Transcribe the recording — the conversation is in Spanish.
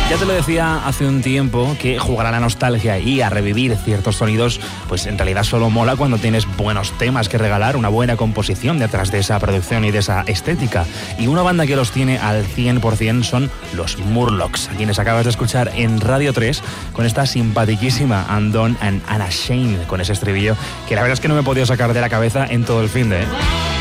Ya te lo decía hace un tiempo que jugar a la nostalgia y a revivir ciertos sonidos, pues en realidad solo mola cuando tienes buenos temas que regalar, una buena composición detrás de esa producción y de esa estética. Y una banda que los tiene al 100% son los Murlocs, a quienes acabas de escuchar en Radio 3 con esta simpaticísima Undone and Unashamed, con ese estribillo que la verdad es que no me he podido sacar de la cabeza en todo el finde, ¿eh?